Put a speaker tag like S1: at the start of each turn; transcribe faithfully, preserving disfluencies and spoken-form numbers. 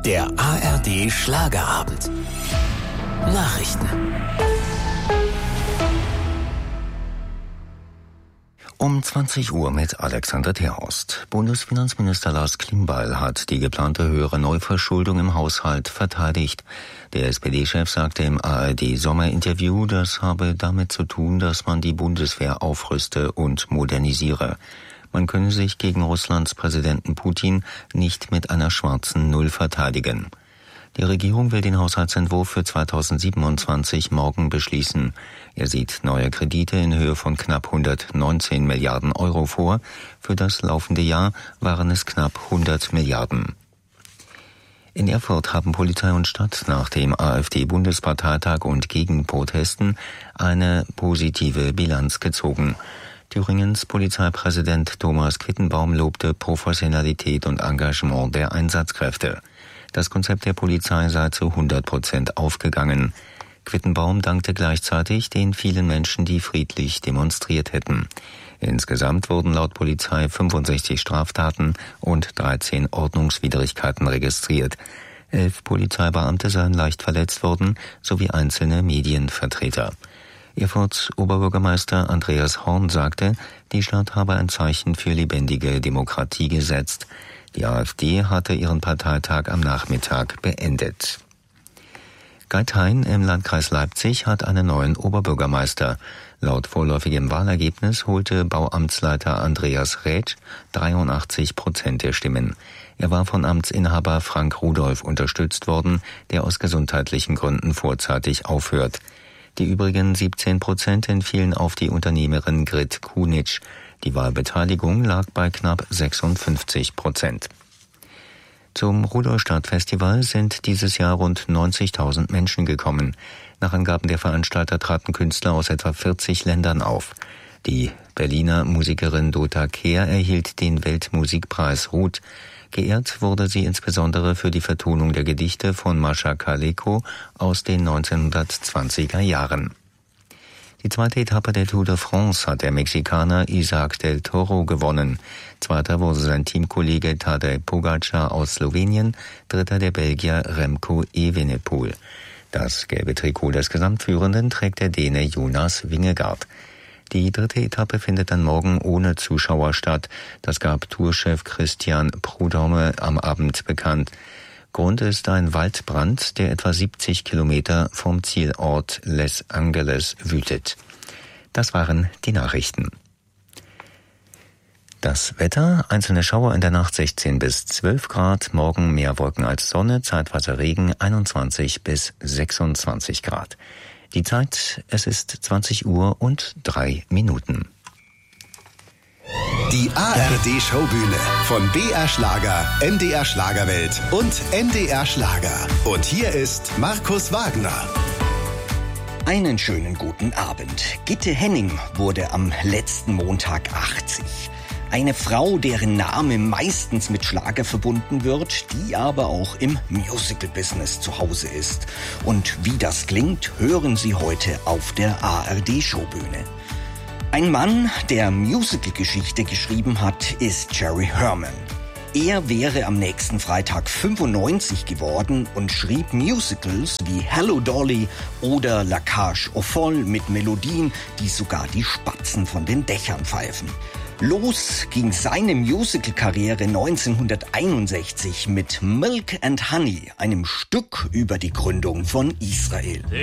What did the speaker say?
S1: Der A R D Schlagerabend. Nachrichten.
S2: Um zwanzig Uhr mit Alexander Terhorst. Bundesfinanzminister Lars Klingbeil hat die geplante höhere Neuverschuldung im Haushalt verteidigt. Der S P D-Chef sagte im A R D-Sommerinterview, das habe damit zu tun, dass man die Bundeswehr aufrüste und modernisiere. Man könne sich gegen Russlands Präsidenten Putin nicht mit einer schwarzen Null verteidigen. Die Regierung will den Haushaltsentwurf für zweitausendsiebenundzwanzig morgen beschließen. Er sieht neue Kredite in Höhe von knapp hundertneunzehn Milliarden Euro vor. Für das laufende Jahr waren es knapp hundert Milliarden. In Erfurt haben Polizei und Stadt nach dem AfD-Bundesparteitag und Gegenprotesten eine positive Bilanz gezogen. Thüringens Polizeipräsident Thomas Quittenbaum lobte Professionalität und Engagement der Einsatzkräfte. Das Konzept der Polizei sei zu hundert Prozent aufgegangen. Quittenbaum dankte gleichzeitig den vielen Menschen, die friedlich demonstriert hätten. Insgesamt wurden laut Polizei fünfundsechzig Straftaten und dreizehn Ordnungswidrigkeiten registriert. Elf Polizeibeamte seien leicht verletzt worden, sowie einzelne Medienvertreter. Erfurts Oberbürgermeister Andreas Horn sagte, die Stadt habe ein Zeichen für lebendige Demokratie gesetzt. Die AfD hatte ihren Parteitag am Nachmittag beendet. Geithain im Landkreis Leipzig hat einen neuen Oberbürgermeister. Laut vorläufigem Wahlergebnis holte Bauamtsleiter Andreas Rätsch dreiundachtzig Prozent der Stimmen. Er war von Amtsinhaber Frank Rudolph unterstützt worden, der aus gesundheitlichen Gründen vorzeitig aufhört. Die übrigen siebzehn Prozent entfielen auf die Unternehmerin Grit Kunitsch. Die Wahlbeteiligung lag bei knapp sechsundfünfzig Prozent. Zum Rudolstadt-Festival sind dieses Jahr rund neunzigtausend Menschen gekommen. Nach Angaben der Veranstalter traten Künstler aus etwa vierzig Ländern auf. Die Berliner Musikerin Dota Kehr erhielt den Weltmusikpreis Ruth. Geehrt wurde sie insbesondere für die Vertonung der Gedichte von Mascha Kaleko aus den neunzehnhundertzwanziger Jahren. Die zweite Etappe der Tour de France hat der Mexikaner Isaac del Toro gewonnen. Zweiter wurde sein Teamkollege Tadej Pogačar aus Slowenien, dritter der Belgier Remco Evenepoel. Das gelbe Trikot des Gesamtführenden trägt der Däne Jonas Vingegaard. Die dritte Etappe findet dann morgen ohne Zuschauer statt. Das gab Tourchef Christian Prudhomme am Abend bekannt. Grund ist ein Waldbrand, der etwa siebzig Kilometer vom Zielort Les Angeles wütet. Das waren die Nachrichten. Das Wetter: einzelne Schauer in der Nacht sechzehn bis zwölf Grad, morgen mehr Wolken als Sonne, zeitweise Regen einundzwanzig bis sechsundzwanzig Grad. Die Zeit, es ist zwanzig Uhr und drei Minuten.
S3: Die A R D-Showbühne von B R Schlager, M D R Schlagerwelt und N D R Schlager. Und hier ist Markus Wagner.
S4: Einen schönen guten Abend. Gitte Henning wurde am letzten Montag achtzig. Eine Frau, deren Name meistens mit Schlager verbunden wird, die aber auch im Musical-Business zu Hause ist. Und wie das klingt, hören Sie heute auf der A R D-Showbühne. Ein Mann, der Musical-Geschichte geschrieben hat, ist Jerry Herman. Er wäre am nächsten Freitag fünfundneunzig geworden und schrieb Musicals wie Hello Dolly oder La Cage aux Folles mit Melodien, die sogar die Spatzen von den Dächern pfeifen. Los ging seine Musical-Karriere neunzehnhunderteinundsechzig mit Milk and Honey, einem Stück über die Gründung von Israel.